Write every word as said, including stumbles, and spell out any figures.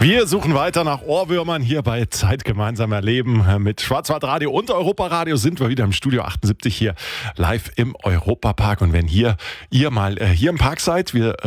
Wir suchen weiter nach Ohrwürmern hier bei Zeit gemeinsam erleben. Mit Schwarzwaldradio und Europaradio sind wir wieder im Studio achtundsiebzig hier live im Europapark. Und wenn hier ihr mal äh, hier im Park seid, wir